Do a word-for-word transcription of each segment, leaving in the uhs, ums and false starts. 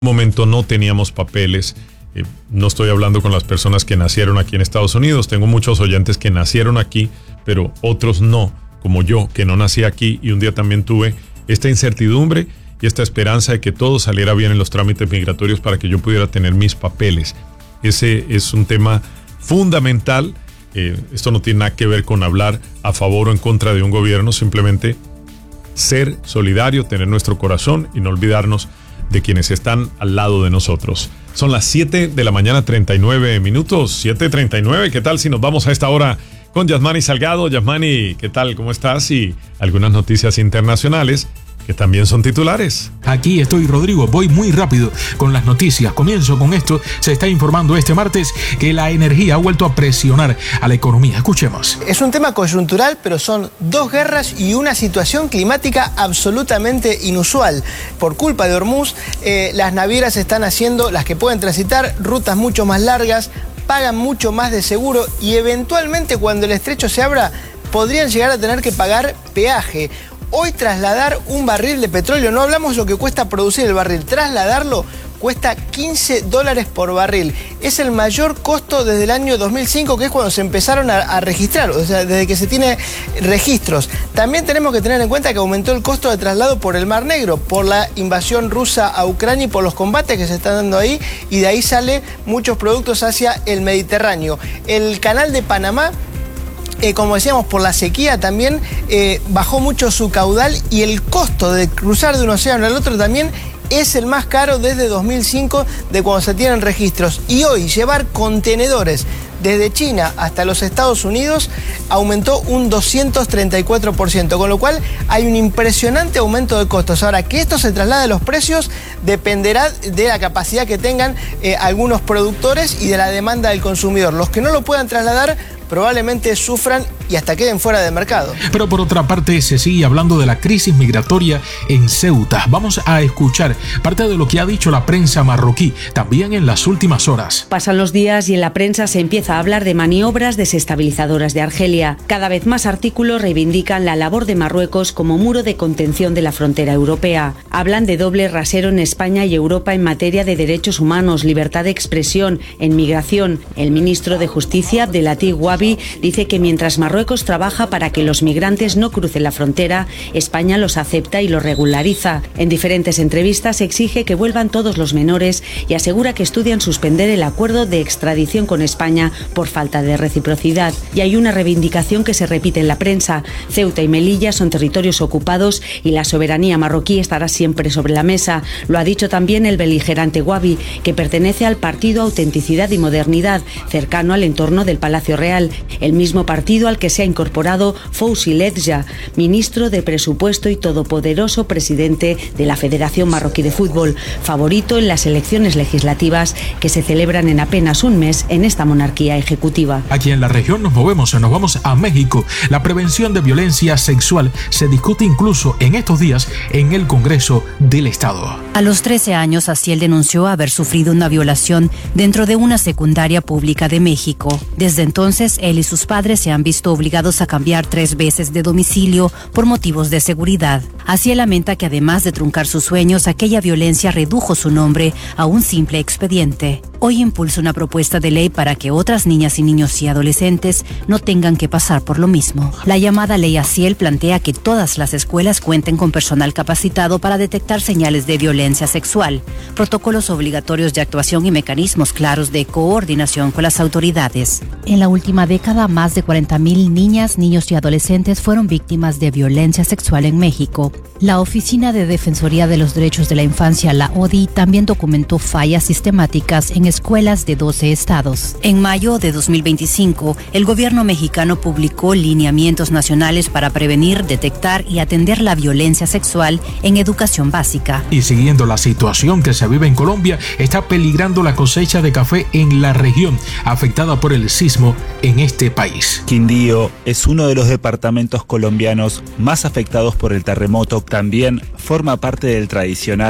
momento no teníamos papeles. Eh, no estoy hablando con las personas que nacieron aquí en Estados Unidos. Tengo muchos oyentes que nacieron aquí, pero otros no, como yo, que no nací aquí, y un día también tuve esta incertidumbre y esta esperanza de que todo saliera bien en los trámites migratorios para que yo pudiera tener mis papeles. Ese es un tema fundamental. Eh, esto no tiene nada que ver con hablar a favor o en contra de un gobierno, simplemente ser solidario, tener nuestro corazón y no olvidarnos de quienes están al lado de nosotros. Son las siete de la mañana, treinta y nueve minutos, siete treinta y nueve. ¿Qué tal si nos vamos a esta hora con Yasmani Salgado? Yasmani, ¿qué tal? ¿Cómo estás? Y algunas noticias internacionales que también son titulares. Aquí estoy, Rodrigo, voy muy rápido con las noticias. Comienzo con esto. Se está informando este martes que la energía ha vuelto a presionar a la economía. Escuchemos. Es un tema coyuntural, pero son dos guerras y una situación climática absolutamente inusual. Por culpa de Hormuz, eh, las navieras están haciendo, las que pueden transitar, rutas mucho más largas, pagan mucho más de seguro y eventualmente cuando el estrecho se abra podrían llegar a tener que pagar peaje. Hoy trasladar un barril de petróleo, no hablamos lo que cuesta producir el barril, trasladarlo cuesta quince dólares por barril. Es el mayor costo desde el año dos mil cinco, que es cuando se empezaron a, a registrar, o sea, desde que se tiene registros. También tenemos que tener en cuenta que aumentó el costo de traslado por el Mar Negro, por la invasión rusa a Ucrania y por los combates que se están dando ahí, y de ahí sale muchos productos hacia el Mediterráneo. El canal de Panamá, Eh, como decíamos, por la sequía también eh, bajó mucho su caudal y el costo de cruzar de un océano al otro también es el más caro desde dos mil cinco, de cuando se tienen registros. Y hoy llevar contenedores desde China hasta los Estados Unidos aumentó un doscientos treinta y cuatro por ciento, con lo cual hay un impresionante aumento de costos. Ahora, que esto se traslade a los precios dependerá de la capacidad que tengan eh, algunos productores y de la demanda del consumidor. Los que no lo puedan trasladar probablemente sufran y hasta queden fuera del mercado. Pero por otra parte se sigue hablando de la crisis migratoria en Ceuta. Vamos a escuchar parte de lo que ha dicho la prensa marroquí también en las últimas horas. Pasan los días y en la prensa se empieza a hablar de maniobras desestabilizadoras de Argelia. Cada vez más artículos reivindican la labor de Marruecos como muro de contención de la frontera europea. Hablan de doble rasero en España y Europa en materia de derechos humanos, libertad de expresión, en migración. El ministro de Justicia, Abdelatif Guabi, dice que mientras Marruecos trabaja para que los migrantes no crucen la frontera, España los acepta y los regulariza. En diferentes entrevistas exige que vuelvan todos los menores y asegura que estudian suspender el acuerdo de extradición con España por falta de reciprocidad. Y hay una reivindicación que se repite en la prensa. Ceuta y Melilla son territorios ocupados y la soberanía marroquí estará siempre sobre la mesa. Lo ha dicho también el beligerante Guabi, que pertenece al partido Autenticidad y Modernidad, cercano al entorno del Palacio Real, el mismo partido al que se ha incorporado Fouzi Ledja, ministro de Presupuesto y todopoderoso presidente de la Federación Marroquí de Fútbol, favorito en las elecciones legislativas que se celebran en apenas un mes en esta monarquía ejecutiva. Aquí en la región nos movemos, nos vamos a México. La prevención de violencia sexual se discute incluso en estos días en el Congreso del Estado. A los trece años, Aciel denunció haber sufrido una violación dentro de una secundaria pública de México. Desde entonces, él y sus padres se han visto obligados a cambiar tres veces de domicilio por motivos de seguridad. Aciel lamenta que además de truncar sus sueños, aquella violencia redujo su nombre a un simple expediente. Hoy impulsa una propuesta de ley para que otras niñas y niños y adolescentes no tengan que pasar por lo mismo. La llamada Ley Aciel plantea que todas las escuelas cuenten con personal capacitado para detectar señales de violencia sexual, protocolos obligatorios de actuación y mecanismos claros de coordinación con las autoridades. En la última década, más de cuarenta mil niñas, niños y adolescentes fueron víctimas de violencia sexual en México. La Oficina de Defensoría de los Derechos de la Infancia, la O D I, también documentó fallas sistemáticas en escuelas de doce estados. En mayo de dos mil veinticinco, el gobierno mexicano publicó lineamientos nacionales para prevenir, detectar y atender la violencia sexual en educación básica. Y siguiendo la situación que se vive en Colombia, está peligrando la cosecha de café en la región afectada por el sismo en este país. Quindío es uno de los departamentos colombianos más afectados por el terremoto. También forma parte del tradicional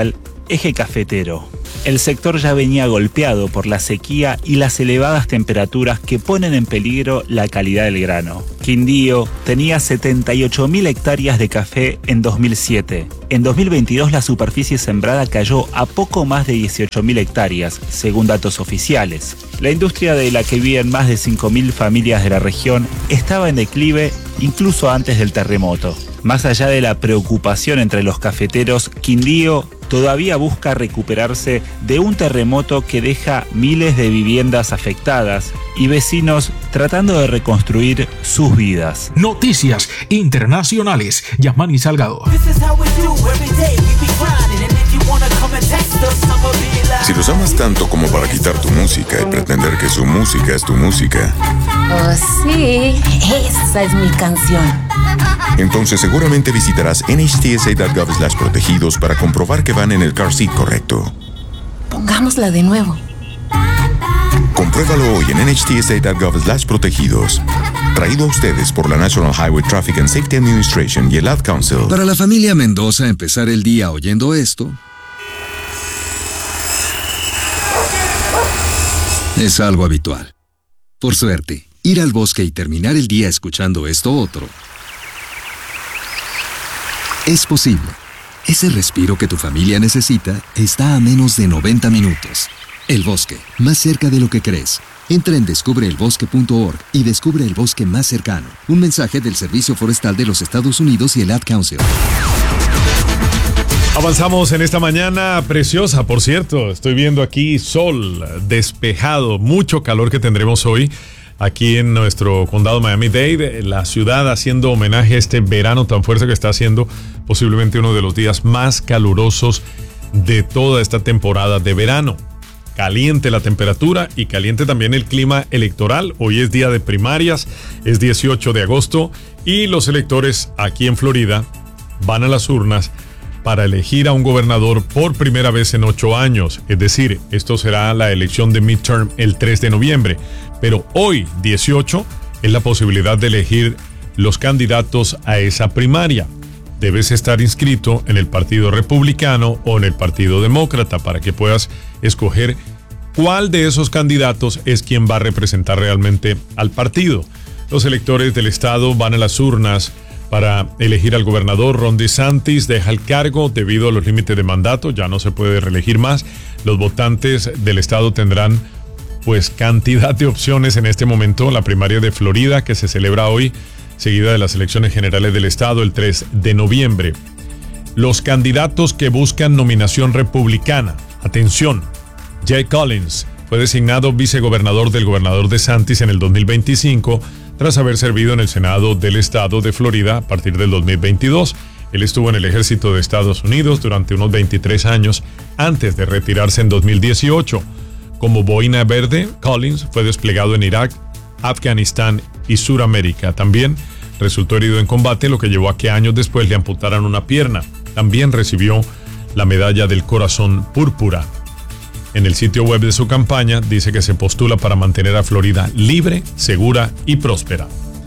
eje cafetero. El sector ya venía golpeado por la sequía y las elevadas temperaturas que ponen en peligro la calidad del grano. Quindío tenía setenta y ocho mil hectáreas de café en dos mil siete. En dos mil veintidós la superficie sembrada cayó a poco más de dieciocho mil hectáreas, según datos oficiales. La industria de la que viven más de cinco mil familias de la región estaba en declive incluso antes del terremoto. Más allá de la preocupación entre los cafeteros, Quindío todavía busca recuperarse de un terremoto que deja miles de viviendas afectadas y vecinos tratando de reconstruir sus vidas. Noticias internacionales. Yasmani Salgado. Si los amas tanto como para quitar tu música y pretender que su música es tu música. Oh, sí, esa es mi canción. Entonces seguramente visitarás N H T S A punto gov slash protegidos para comprobar que van en el car seat correcto. Pongámosla de nuevo. Compruébalo hoy en N H T S A punto gov slash protegidos. Traído a ustedes por la National Highway Traffic and Safety Administration y el Ad Council. Para la familia Mendoza, empezar el día oyendo esto es algo habitual. Por suerte, ir al bosque y terminar el día escuchando esto otro es posible. Ese respiro que tu familia necesita está a menos de noventa minutos. El bosque, más cerca de lo que crees. Entra en descubre el bosque punto org y descubre el bosque más cercano. Un mensaje del Servicio Forestal de los Estados Unidos y el Ad Council. Avanzamos en esta mañana preciosa, por cierto. Estoy viendo aquí sol despejado, mucho calor que tendremos hoy aquí en nuestro condado Miami-Dade, la ciudad haciendo homenaje a este verano tan fuerte que está haciendo, posiblemente uno de los días más calurosos de toda esta temporada de verano. Caliente la temperatura y caliente también el clima electoral. Hoy es día de primarias, es dieciocho de agosto y los electores aquí en Florida van a las urnas para elegir a un gobernador por primera vez en ocho años. Es decir, esto será la elección de midterm el tres de noviembre. Pero hoy, dieciocho, es la posibilidad de elegir los candidatos a esa primaria. Debes estar inscrito en el Partido Republicano o en el Partido Demócrata para que puedas escoger cuál de esos candidatos es quien va a representar realmente al partido. Los electores del estado van a las urnas para elegir al gobernador. Ron DeSantis deja el cargo debido a los límites de mandato, ya no se puede reelegir más. Los votantes del estado tendrán pues cantidad de opciones en este momento. La primaria de Florida, que se celebra hoy, seguida de las elecciones generales del estado el tres de noviembre. Los candidatos que buscan nominación republicana. Atención, Jay Collins fue designado vicegobernador del gobernador DeSantis en el dos mil veinticinco tras haber servido en el Senado del estado de Florida a partir del dos mil veintidós. Él estuvo en el ejército de Estados Unidos durante unos veintitrés años antes de retirarse en dos mil dieciocho. Como boina verde, Collins fue desplegado en Irak, Afganistán y Suramérica. También resultó herido en combate, lo que llevó a que años después le amputaran una pierna. También recibió la medalla del corazón púrpura. En el sitio web de su campaña dice que se postula para mantener a Florida libre, segura y próspera.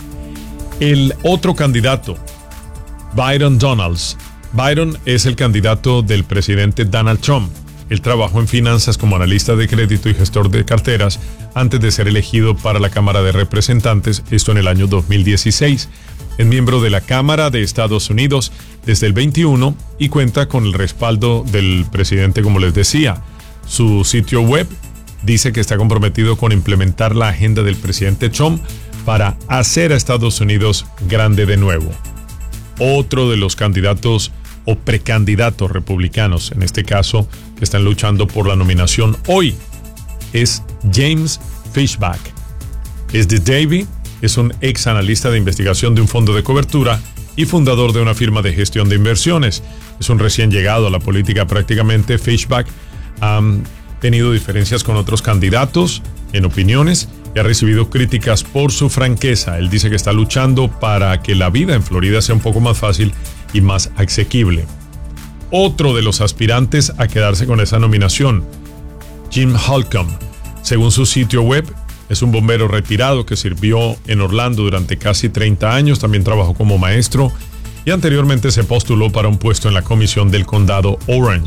El otro candidato, Byron Donalds. Byron es el candidato del presidente Donald Trump. Él trabajó en finanzas como analista de crédito y gestor de carteras antes de ser elegido para la Cámara de Representantes, esto en el año dos mil dieciséis. Es miembro de la Cámara de Estados Unidos desde el veintiuno y cuenta con el respaldo del presidente, como les decía. Su sitio web dice que está comprometido con implementar la agenda del presidente Trump para hacer a Estados Unidos grande de nuevo. Otro de los candidatos o precandidatos republicanos, en este caso, que están luchando por la nominación hoy, es James Fishback. Es de Davie, es un ex analista de investigación de un fondo de cobertura y fundador de una firma de gestión de inversiones. Es un recién llegado a la política prácticamente. Fishback ha tenido diferencias con otros candidatos en opiniones y ha recibido críticas por su franqueza. Él dice que está luchando para que la vida en Florida sea un poco más fácil y más asequible. Otro de los aspirantes a quedarse con esa nominación, Jim Holcomb. Según su sitio web, es un bombero retirado que sirvió en Orlando durante casi treinta años, también trabajó como maestro y anteriormente se postuló para un puesto en la comisión del condado Orange.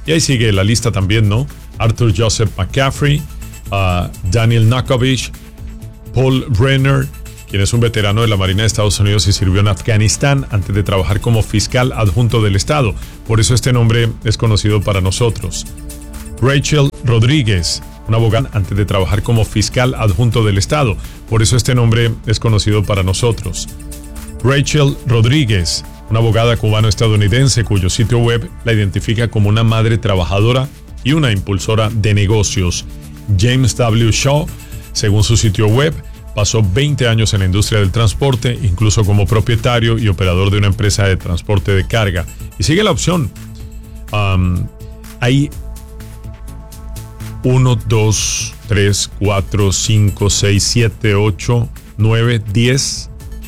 Y ahí sigue la lista también, ¿no? Arthur Joseph McCaffrey, uh, Daniel Nakovich, Paul Brenner, quien es un veterano de la Marina de Estados Unidos y sirvió en Afganistán antes de trabajar como fiscal adjunto del Estado. Por eso este nombre es conocido para nosotros. Rachel Rodríguez, una abogada antes de trabajar como fiscal adjunto del Estado. Por eso este nombre es conocido para nosotros. Rachel Rodríguez, una abogada cubano-estadounidense cuyo sitio web la identifica como una madre trabajadora y una impulsora de negocios. James W. Shaw, según su sitio web, pasó veinte años en la industria del transporte, incluso como propietario y operador de una empresa de transporte de carga. Y sigue la opción. Um, hay uno, dos, tres, cuatro, cinco, seis, siete, ocho, nueve, diez,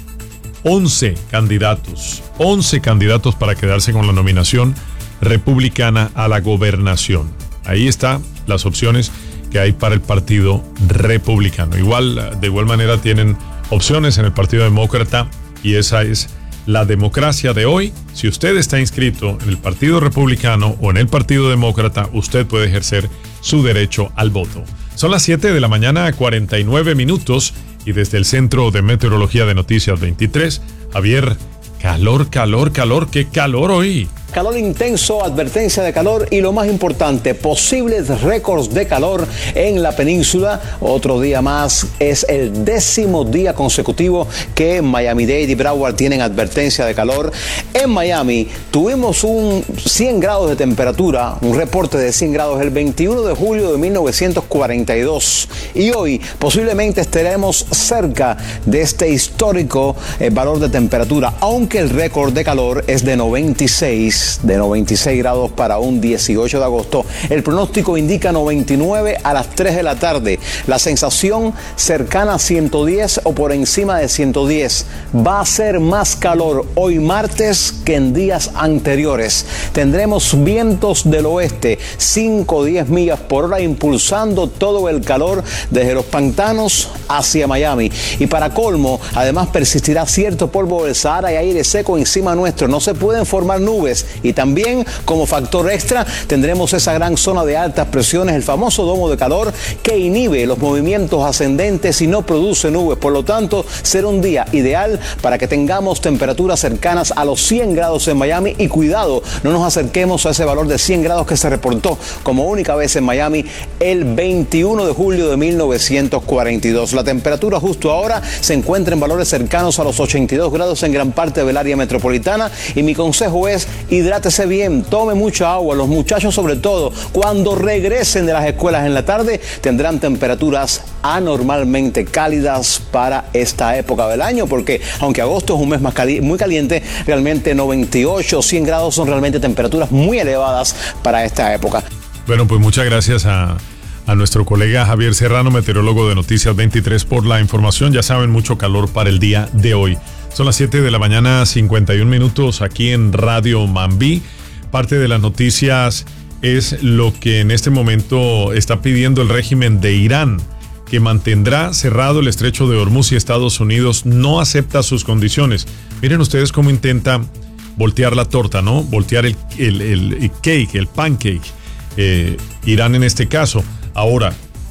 once candidatos. once candidatos para quedarse con la nominación republicana a la gobernación. Ahí están las opciones que hay para el Partido Republicano. Igual, de igual manera tienen opciones en el Partido Demócrata y esa es la democracia de hoy. Si usted está inscrito en el Partido Republicano o en el Partido Demócrata, usted puede ejercer su derecho al voto. Son las siete de la mañana, cuarenta y nueve minutos, y desde el Centro de Meteorología de Noticias veintitrés, Javier, calor, calor, calor, qué calor hoy. Calor intenso, advertencia de calor y lo más importante, posibles récords de calor en la península. Otro día más, es el décimo día consecutivo que Miami-Dade y Broward tienen advertencia de calor. En Miami tuvimos un cien grados de temperatura, un reporte de cien grados el veintiuno de julio de mil novecientos cuarenta y dos. Y hoy posiblemente estaremos cerca de este histórico eh, valor de temperatura, aunque el récord de calor es de noventa y seis. De noventa y seis grados para un dieciocho de agosto. El pronóstico indica noventa y nueve a las tres de la tarde. La sensación cercana a ciento diez o por encima de ciento diez. Va a ser más calor hoy martes que en días anteriores. Tendremos vientos del oeste, cinco a diez millas por hora, impulsando todo el calor desde los pantanos hacia Miami. Y para colmo, además persistirá cierto polvo del Sahara y aire seco encima nuestro. No se pueden formar nubes. Y también, como factor extra, tendremos esa gran zona de altas presiones, el famoso domo de calor, que inhibe los movimientos ascendentes y no produce nubes. Por lo tanto, será un día ideal para que tengamos temperaturas cercanas a los cien grados en Miami. Y cuidado, no nos acerquemos a ese valor de cien grados que se reportó como única vez en Miami el veintiuno de julio de mil novecientos cuarenta y dos. La temperatura justo ahora se encuentra en valores cercanos a los ochenta y dos grados en gran parte del área metropolitana. Y mi consejo es: hidrátese bien, tome mucha agua. Los muchachos, sobre todo, cuando regresen de las escuelas en la tarde, tendrán temperaturas anormalmente cálidas para esta época del año, porque aunque agosto es un mes más cali- muy caliente, realmente noventa y ocho, cien grados son realmente temperaturas muy elevadas para esta época. Bueno, pues muchas gracias a, a nuestro colega Javier Serrano, meteorólogo de Noticias veintitrés, por la información. Ya saben, mucho calor para el día de hoy. Son las siete de la mañana, cincuenta y un minutos aquí en Radio Mambí. Parte de las noticias es lo que en este momento está pidiendo el régimen de Irán, que mantendrá cerrado el estrecho de Hormuz y Estados Unidos no acepta sus condiciones. Miren ustedes cómo intenta voltear la torta, ¿no? Voltear el, el, el, el cake, el pancake. Eh, Irán en este caso. Ahora,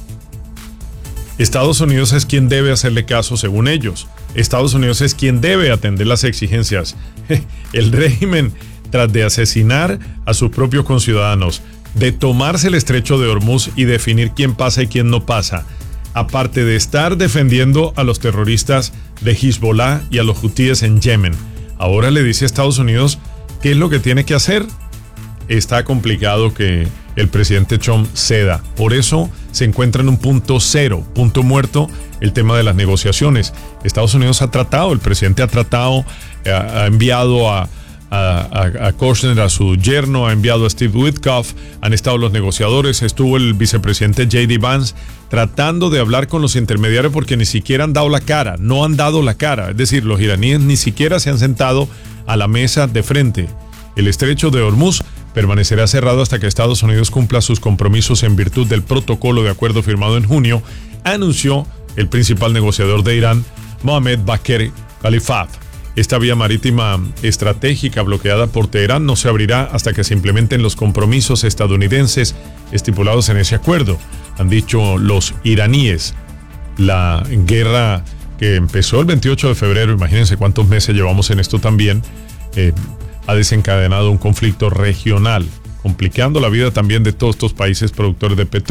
Estados Unidos es quien debe hacerle caso según ellos. Estados Unidos es quien debe atender las exigencias. El régimen, tras de asesinar a sus propios conciudadanos, de tomarse el estrecho de Hormuz y definir quién pasa y quién no pasa, aparte de estar defendiendo a los terroristas de Hezbollah y a los hutíes en Yemen, ahora le dice a Estados Unidos qué es lo que tiene que hacer. Está complicado que el presidente Trump ceda. Por eso se encuentra en un punto cero, punto muerto, el tema de las negociaciones. Estados Unidos ha tratado, el presidente ha tratado, ha enviado a, a, a Kushner, a su yerno, ha enviado a Steve Witkoff, han estado los negociadores, estuvo el vicepresidente J D Vance tratando de hablar con los intermediarios porque ni siquiera han dado la cara, no han dado la cara. Es decir, los iraníes ni siquiera se han sentado a la mesa de frente. El estrecho de Hormuz permanecerá cerrado hasta que Estados Unidos cumpla sus compromisos en virtud del protocolo de acuerdo firmado en junio, anunció el principal negociador de Irán, Mohammad Bagher Khalifat. Esta vía marítima estratégica bloqueada por Teherán no se abrirá hasta que se implementen los compromisos estadounidenses estipulados en ese acuerdo, han dicho los iraníes. La guerra que empezó el veintiocho de febrero, imagínense cuántos meses llevamos en esto también, eh, ha desencadenado un conflicto regional, complicando la vida también de todos estos países productores de petróleo.